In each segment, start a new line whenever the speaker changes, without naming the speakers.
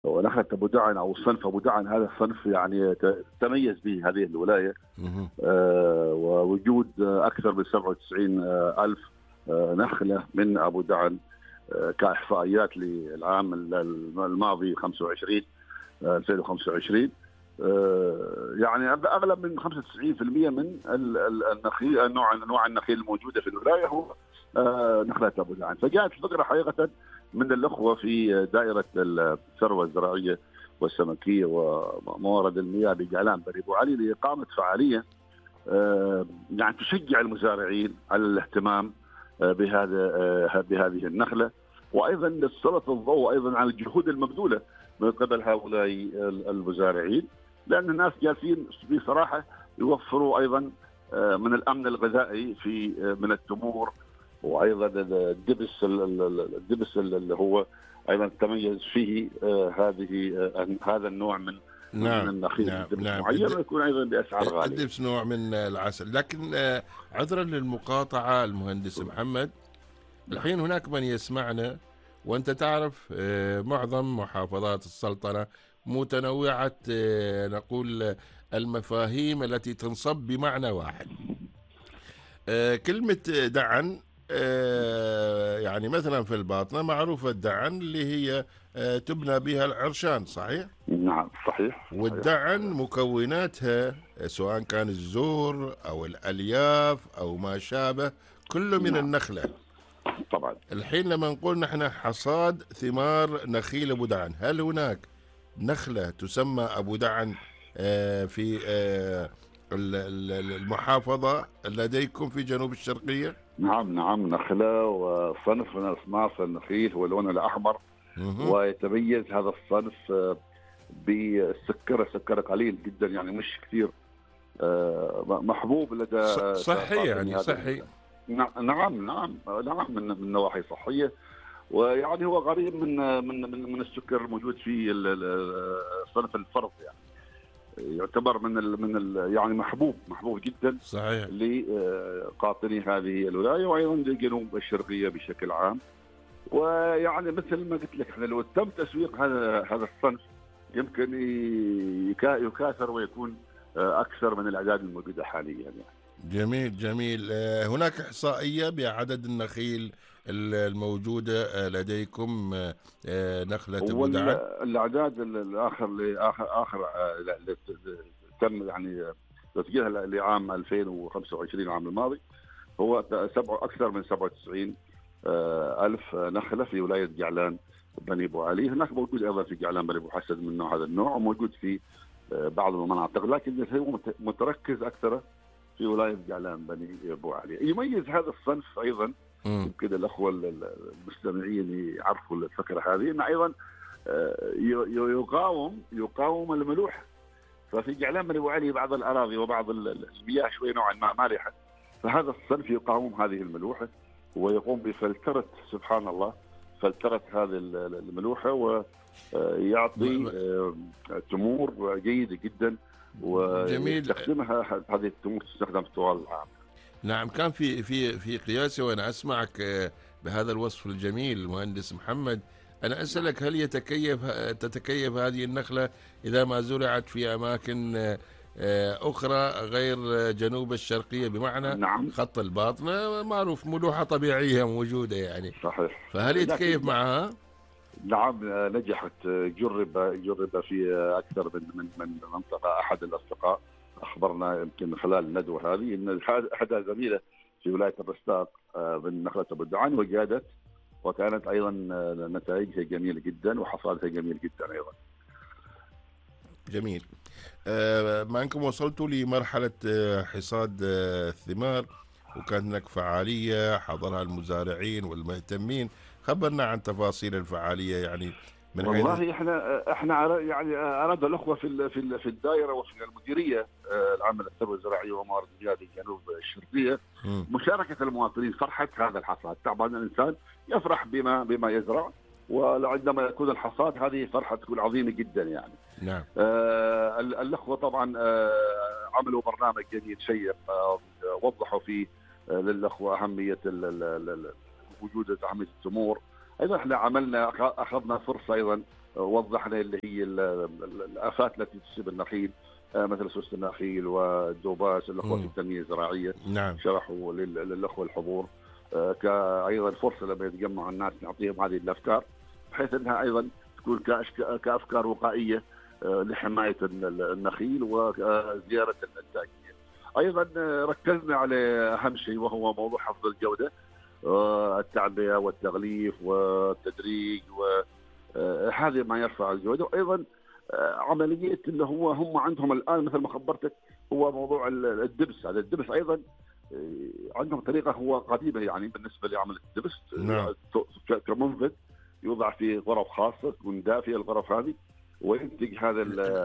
ونخلة أبو دعن أو صنف أبو دعن، هذا الصنف يعني تميز به هذه الولاية، ووجود أكثر من 97 ألف نخلة من أبو دعن كإحصائيات للعام الماضي 2025. يعني أغلب من 95% من النخيل، أنواع النخيل الموجودة في الولاية هو نخلة أبو دعن. فجاءت الفكرة حقيقة من الأخوة في دائرة الثروة الزراعية والسمكية وموارد المياه بجعلان بني أبو علي لإقامة فعالية يعني تشجع المزارعين على الاهتمام بهذه النخلة، وأيضا لتسلط الضوء أيضا على الجهود المبذولة من قبل هؤلاء المزارعين، لأن الناس جالسين بصراحة يوفروا أيضا من الأمن الغذائي من التمور، وايضا الدبس اللي هو ايضا تميز فيه هذا النوع من النخيل.
نعم
معين ويكون ايضا باسعار غاليه.
الدبس نوع من العسل. لكن عذرا للمقاطعه المهندس محمد، الحين هناك من يسمعنا، وانت تعرف معظم محافظات السلطنه متنوعه نقول المفاهيم التي تنصب بمعنى واحد. كلمه دعن يعني مثلا في الباطنة معروفة الدعن اللي هي تبنى بها العرشان، صحيح؟
نعم صحيح.
والدعن مكوناتها سواء كان الزور أو الألياف أو ما شابه كله من النخلة.
طبعا.
الحين لما نقول نحن حصاد ثمار نخيل أبو دعن، هل هناك نخلة تسمى أبو دعن في المحافظة لديكم في جنوب الشرقية؟
نعم نخلة وصنف من أصناف النخيل هو اللون الأحمر، ويتميز هذا الصنف بالسكر قليل جدا، يعني مش كثير، محبوب لدى
صحي يعني صحي.
نعم من نواحي صحية، ويعني هو قريب من السكر الموجود في صنف الفرض، يعني يعتبر يعني محبوب جدا
صحيح
لقاطني هذه الولايه وايضا للجنوب الشرقيه بشكل عام. ويعني مثل ما قلت لك احنا لو تم تسويق هذا الصنف يمكن يكاثر ويكون اكثر من الاعداد الموجوده حاليا يعني.
جميل. هناك احصائيه بعدد النخيل الموجوده لديكم نخله ابو دعن؟
الاعداد اخر تم يعني تسجيلها لعام 2025 العام الماضي هو اكثر من 97 ألف نخله في ولايه جعلان بني ابو علي. هناك موجود ايضا في جعلان بني ابو حسن من هذا النوع، وموجود في بعض المناطق، لكن هو متركز اكثر في ولايه جعلان بني ابو علي. يميز هذا الصنف ايضا يمكن الاخوه المستمعين يعرفوا الفكره هذه، انه ايضا يقاوم الملوحه. ففي جعلان بني ابو علي بعض الاراضي وبعض المياه شوي نوعا ما مالحه، فهذا الصنف يقاوم هذه الملوحه ويقوم بفلتره، سبحان الله، فلتره هذه الملوحه، ويعطي تمور جيده جدا، ويستخدمها هذه التمور تستخدم طوال العام.
نعم. كان في قياسي وانا اسمعك بهذا الوصف الجميل المهندس محمد، انا اسالك هل تتكيف هذه النخله اذا ما زرعت في اماكن اخرى غير جنوب الشرقيه، بمعنى خط الباطنه معروف ملوحه طبيعيه موجوده يعني.
صحيح.
فهل يتكيف معها؟
نعم نجحت. جرب في اكثر من منطقه. احد الاصدقاء اخبرنا يمكن خلال الندوه هذه ان احدى زميله في ولايه الرستاق من نخله ابو دعن وجادت، وكانت ايضا نتائجها جميله جدا وحصادها جميل جدا ايضا.
جميل. ما انكم وصلتوا لمرحله حصاد الثمار وكانت هناك فعاليه حضرها المزارعين والمهتمين، خبرنا عن تفاصيل الفعاليه يعني. من
والله احنا يعني اراد الاخوه في الدائره وفي المديريه العامه للثروه الزراعيه وموارد المياه الجنوب الشرقيه مشاركه المواطنين. فرحه هذا الحصاد، طبعا الانسان يفرح بما يزرع، وعندما يكون الحصاد هذه فرحه تكون عظيمه جدا يعني.
نعم.
الاخوه طبعا عملوا برنامج جديد شيق، وضحوا فيه للاخوه اهميه وجود اهميه التمور. ايضا احنا اخذنا فرصه ايضا وضحنا اللي هي الآفات التي تصيب النخيل، مثل سوس النخيل والدوباس. الأخوة في التنمية الزراعية
نعم.
شرحوا للأخوة الحضور أيضا فرصة لما يتجمعوا الناس نعطيهم هذه الأفكار، بحيث أنها أيضا تكون كأفكار وقائية لحماية النخيل وزيادة الإنتاجية. أيضا ركزنا على أهم شيء وهو موضوع حفظ الجودة، التعبئة والتغليف والتدريج، وهذا ما يرفع الجودة. وأيضا عملية اللي هو هم عندهم الآن مثل ما خبرتك هو موضوع الدبس. هذا الدبس أيضا عندهم طريقة هو قديمة يعني بالنسبة لعمل الدبس.
نعم.
كمنفذ يوضع في غرف خاصة تكون دافية الغرف هذه، وينتج هذا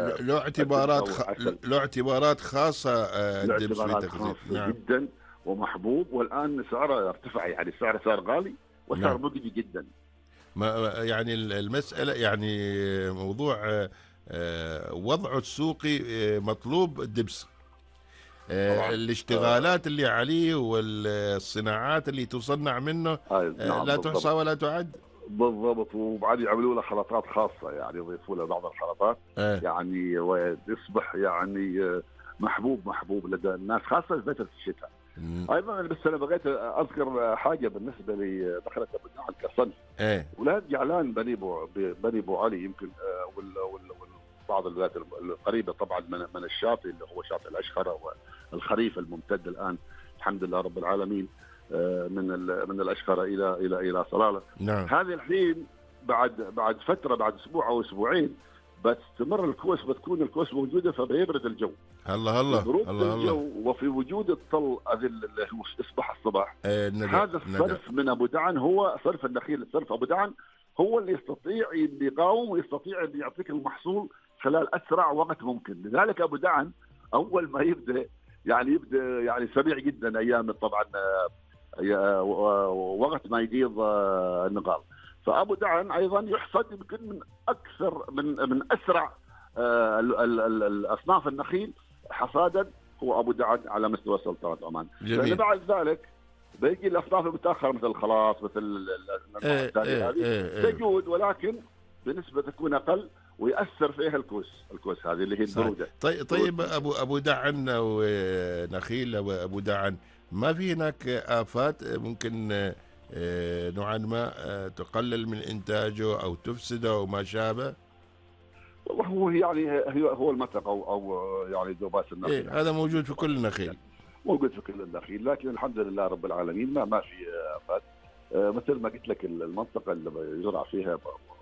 له اعتبارات خاصة الدبس في
اعتبارات
تخزين.
خاصة
نعم.
جدا ومحبوب، والآن سعره ارتفع، يعني سعره صار غالي وصار
نعم.
مجدي جدا.
ما يعني المسألة يعني موضوع وضعه السوقي مطلوب الدبس.
طبعا
الاشتغالات اللي عليه والصناعات اللي تصنع منه
نعم
لا تحصى
بالضبط.
ولا تعد.
بالضبط، وبعد يعملوا له خلطات خاصة، يعني يضيفوا له بعض الخلطات يعني ويصبح يعني محبوب لدى الناس خاصة في فترة الشتاء. ايضا بس انا بغيت اذكر حاجه بالنسبه لدخلت ابو دعان كصنف. ولاد جعلان بني ابو علي يمكن بعض الولايات القريبه طبعا من الشاطئ اللي هو شاطئ الاشخره والخريف الممتد الان الحمد لله رب العالمين من الاشخره الى صلاله.
نعم.
هذه الحين بعد فتره، بعد اسبوع او اسبوعين بتستمر الكوس، بتكون الكوس موجوده، فبيبرد الجو.
الله
الجو وفي وجود الطل اللي هو يصبح الصباح. هذا الصرف من ابو دعن، هو صرف النخيل، صرف ابو دعن هو اللي يستطيع اللي يقاوم ويستطيع اللي يعطيك المحصول خلال اسرع وقت ممكن. لذلك ابو دعن اول ما يبدا يعني سريع جدا ايام طبعا وقت ما يجيض النقال. فابو دعن ايضا يحصد يمكن من اكثر من اسرع الاصناف النخيل حصادا هو ابو دعن على مستوى سلطنه عمان. لان بعد ذلك بيجي الاصناف المتاخره مثل الخلاص، مثل الثانيه هذه تجود، ولكن بنسبه تكون اقل ويأثر فيها الكوس هذه اللي هي البروده.
طيب ابو دعن ونخيل ابو دعن ما في هناك آفات ممكن نوعا ما تقلل من إنتاجه أو تفسده أو ما شابه؟
والله هو يعني هو المتق أو يعني ذوبات النخيل.
هذا موجود في كل النخيل.
موجود في كل النخيل، لكن الحمد لله رب العالمين ما في آفات. مثل ما قلت لك المنطقة اللي يزرع فيها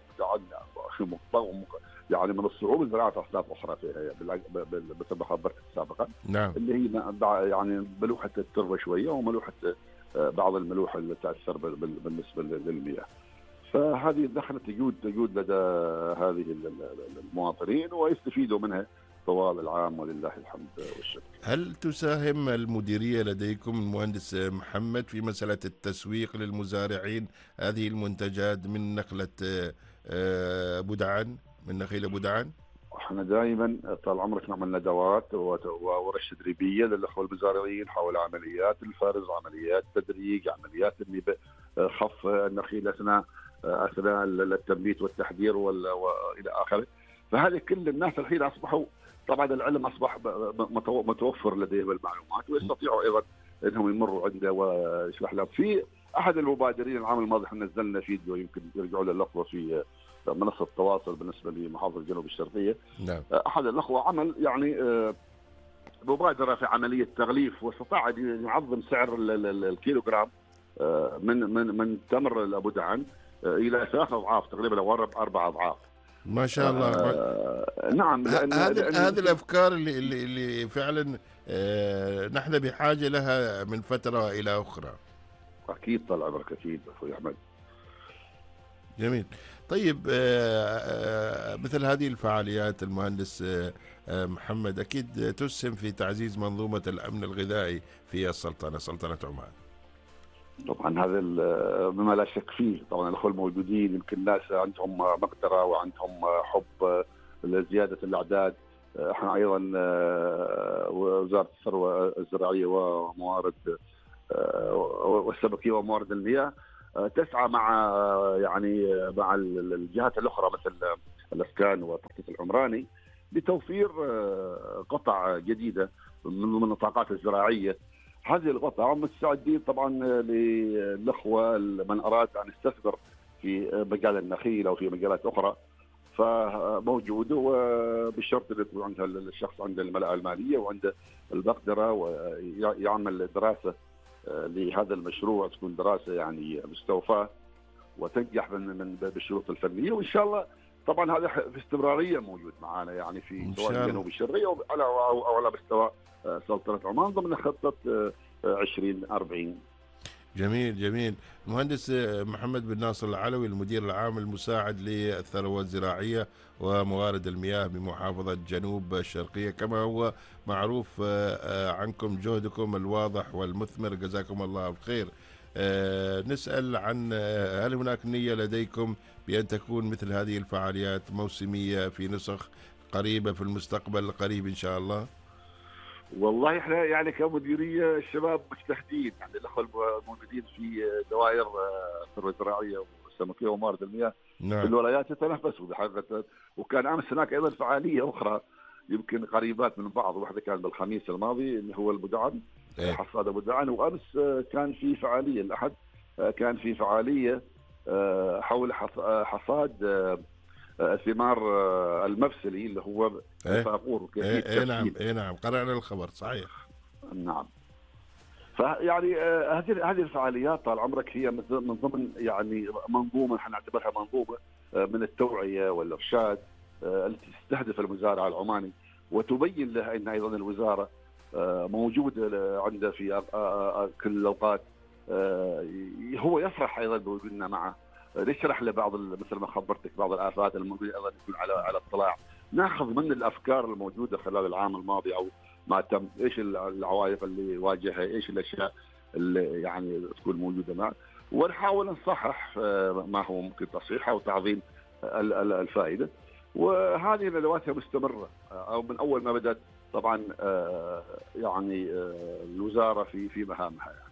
يعني من الصعوبة زراعة أصناف أخرى فيها مثل ما خبرت سابقا.
نعم.
اللي هي يعني ملوحة التربة شوية وملوحة بعض الملوحة اللي تأثر بالنسبة للمياه. فهذه الدخلة تجود لدى هذه المواطنين ويستفيدوا منها طوال العام ولله الحمد والشكر.
هل تساهم المديرية لديكم المهندس محمد في مسألة التسويق للمزارعين هذه المنتجات من نخلة أبو دعن، من نخيل أبو دعن؟
احنا دائما طال عمرك نعمل ندوات وورش تدريبيه للاخوه المزارعين حول عمليات الفرز، عمليات تدريج، عمليات خف النخيل اثناء التنبيت والتحذير والى اخره. فهذه كل الناس الحين اصبحوا طبعا العلم اصبح متوفر لديهم المعلومات، ويستطيعوا ايضا انهم يمروا عنده ويشرح لهم. في احد المبادرين العام الماضي احنا نزلنا فيديو يمكن يرجعوا له الاخوه في منصة التواصل بالنسبة لمحافظة الجنوب الشرقية.
نعم.
أحد الأخوة عمل يعني مبادرة في عملية تغليف، واستطاع أن يعظم سعر الكيلوغرام من تمر الأبو دعن إلى 3 أضعاف تقريبا أو 4 أضعاف.
ما شاء الله.
نعم.
هذه الأفكار اللي فعلا نحن بحاجة لها من فترة إلى أخرى.
أكيد طال عمرك، أكيد أخوي أحمد.
جميل. طيب مثل هذه الفعاليات المهندس محمد أكيد تسهم في تعزيز منظومة الأمن الغذائي في سلطنة عمان.
طبعا هذا بما لا شك فيه. طبعا الأخوة الموجودين يمكن ناس عندهم مقدرة وعندهم حب لزيادة الأعداد. احنا أيضا وزارة الثروة الزراعية وموارد والسمكية وموارد المياه تسعى مع يعني مع الجهات الاخرى مثل الاسكان والتخطيط العمراني لتوفير قطع جديده من النطاقات الزراعيه. هذه القطع مستعدين طبعا للاخوه من اراد ان يستثمر في مجال النخيل او في مجالات اخرى، فموجود، وبالشرط ان يكون عند الشخص عنده الملاءه الماليه وعنده المقدره ويعمل دراسه لهذا المشروع، تكون دراسه يعني مستوفاه وتنجح بالشروط الفنيه، وان شاء الله طبعا هذا في استمراريه موجود معنا يعني في سواء الجنوب الشرقي او على مستوى سلطنه عمان ضمن خطه 2040.
جميل جميل. المهندس محمد بن ناصر العلوي، المدير العام المساعد للثروات الزراعية وموارد المياه بمحافظة جنوب الشرقية، كما هو معروف عنكم جهدكم الواضح والمثمر، جزاكم الله الخير. نسأل عن هل هناك نية لديكم بأن تكون مثل هذه الفعاليات موسمية في نسخ قريبة في المستقبل القريب إن شاء الله؟
والله احنا يعني كمديريه الشباب مجتهدين، يعني الاخوه الموجودين في دوائر الثروه الزراعيه والسمكيه وموارد المياه
نعم.
في الولايات يتنافسوا بحقيقه، وكان امس هناك ايضا فعاليه اخرى يمكن قريبات من بعض، واحده كان بالخميس الماضي اللي هو ابو دعن، حصاد ابو دعن، وامس كان في فعاليه الاحد كان في فعاليه حول حصاد ثمار المفسلي اللي هو الفاقور وكيفيه
نعم نعم، قرأنا الخبر صحيح.
نعم. فيعني هذه الفعاليات طال عمرك هي من ضمن يعني منظومه، احنا نعتبرها منظومه من التوعيه والارشاد التي تستهدف المزارع العماني وتبين له ان ايضا الوزاره موجود عنده في كل الاوقات. هو يفرح ايضا بوجودنا معه، نشرح له بعض مثل ما خبرتك بعض الافات الموجوده، ايضا يكون على اطلاع، ناخذ من الافكار الموجوده خلال العام الماضي او ما تم، ايش العوائق اللي واجهها، ايش الاشياء اللي يعني تكون موجوده معه، ونحاول نصحح ما هو ممكن تصحيحه وتعظيم الفائده. وهذه الادوات مستمره او من اول ما بدات طبعا يعني الوزاره في مهامها يعني.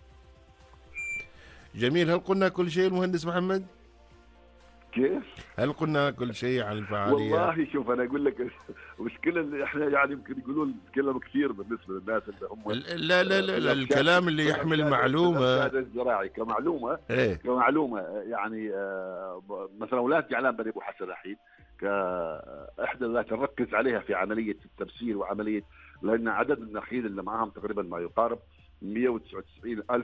جميل. هل قلنا كل شيء المهندس محمد؟
كيف؟
هل قلنا كل شيء عن الفعالية؟
والله شوف انا اقول لك المشكله اللي احنا يعني يمكن يقولون كلام كثير بالنسبه للناس اللي هم
لا لا لا الكلام اللي يحمل معلومه
الزراعي كمعلومه كمعلومه يعني مثلا ولايه جعلان بني ابو حسن الحين كاحدى الولايات نركز عليها في عمليه التبسير وعمليه، لان عدد النخيل اللي معاهم تقريبا ما يقارب 199,000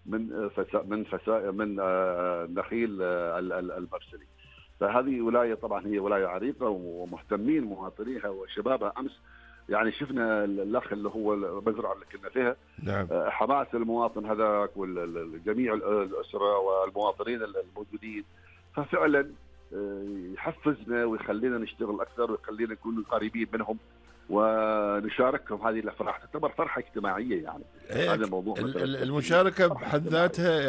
من نخيل المرسلي. فهذه ولايه طبعا هي ولايه عريقه ومهتمين مواطنيها وشبابها. امس يعني شفنا الاخ اللي هو المزرعه اللي كنا فيها،
نعم،
حماس المواطن هذاك والجميع الاسره والمواطنين الموجودين، ففعلا يحفزنا ويخلينا نشتغل اكثر ويخلينا نكون قريبين منهم ونشاركهم هذه الافراح، تعتبر فرحه اجتماعيه يعني. هذا الموضوع
المشاركه بحد ذاتها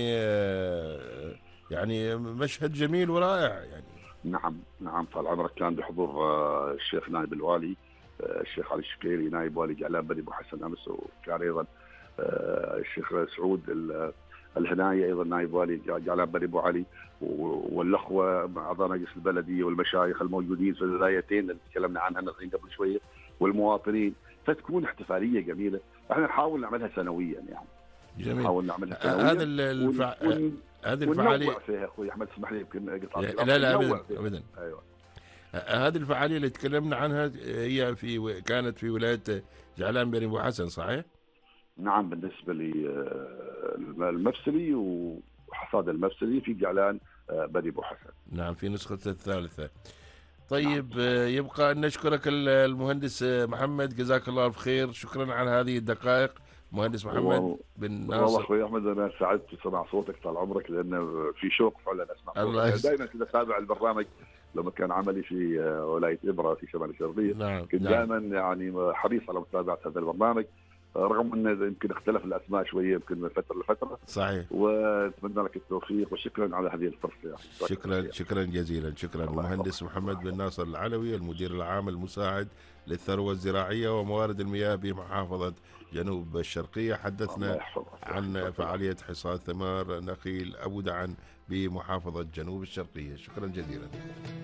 يعني مشهد جميل ورائع يعني.
نعم طال عمرك. كان بحضور الشيخ نائب الوالي الشيخ علي الشقيري نائب والي جعلان بني ابو حسن امس، وكان ايضا الشيخ سعود الهناية ايضا نائب والي جعلان بني ابو علي، والاخوه اعضاء مجلس البلديه والمشايخ الموجودين في الولايتين اللي تكلمنا عنها قبل شويه والمواطنين، فتكون احتفاليه جميله. احنا نحاول نعملها سنويا يعني.
جميل.
نحاول نعملها سنويا
هذه الفعاليه
وننوع فيها اخوي احمد، اسمح لي يمكن اقطع.
لا ابدا.
ايوه.
هذه الفعاليه اللي تكلمنا عنها هي كانت في ولايه جعلان بني ابو حسن صحيح؟
نعم، بالنسبه للمفسلي وحصاد المفسلي في جعلان بني ابو حسن.
نعم، في نسخه الثالثه. طيب، نعم. يبقى أن نشكرك المهندس محمد، جزاك الله بخير، شكرا على هذه الدقائق مهندس محمد بن ناصر.
والله اخوي احمد انا سعدت بسمع صوتك طال عمرك، لانه في شوق فعلا اسمع صوتك. دائما كذا اتابع البرنامج لما كان عملي في ولايه ابره في شمال الشرقيه.
نعم.
كنت دائما يعني حريص على متابعه هذا البرنامج، رغم ان يمكن اختلف الاسماء شويه يمكن من فتره لفتره.
صحيح.
واتمنى لك التوفيق وشكرا على هذه الفرصه يا اخي.
شكرا جزيلا. شكرا. المهندس محمد بن ناصر العلوي، المدير العام المساعد للثروه الزراعيه وموارد المياه بمحافظه جنوب الشرقيه، حدثنا عن فعاليه حصاد ثمار نخيل ابو دعن بمحافظه جنوب الشرقيه. شكرا جزيلا.